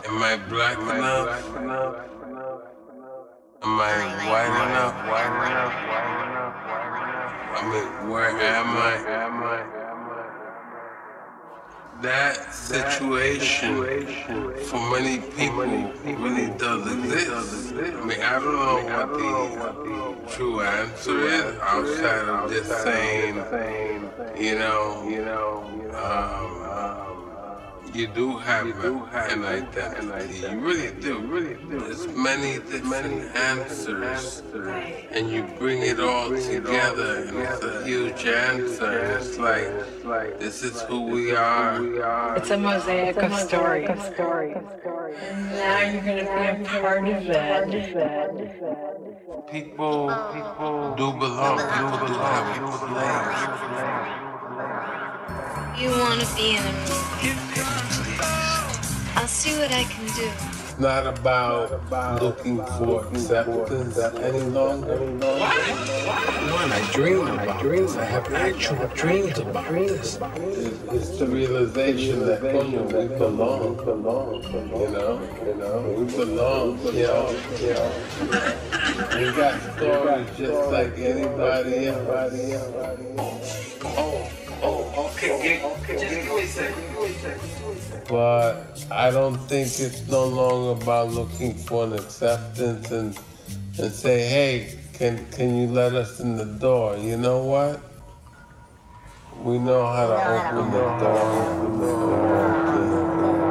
Am I black enough? Am I white enough? I mean, where am I? That situation for many people really does exist. I mean, I don't know what the true answer is outside of just saying, you do have an identity. You really do. There's many different answers, and you bring it all together, and it's a huge answer. And it's like, this is who we are. It's a mosaic of stories. And now you're going to be a part of it. People do belong. People do have a place. You want to be in a movie? I'll see what I can do. It's not about looking for acceptance any longer. When I dream about this, I have actual dreams about this. It's the realization that we belong, we belong, We got stories just like anybody else. Okay, just give me a second. But I don't think it's no longer about looking for an acceptance and say, hey, can you let us in the door? You know what? We know how to open the door.